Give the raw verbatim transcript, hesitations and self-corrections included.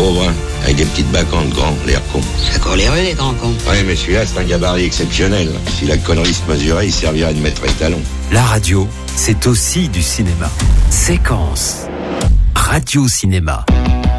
beau brun, avec des petites bacchantes grands, l'air con. Ça court les rues, les grands cons. Oui, mais celui-là, c'est un gabarit exceptionnel. Si la connerie se mesurait, il servirait de maître étalon. La radio, c'est aussi du cinéma. Séquence. Radio Cinéma.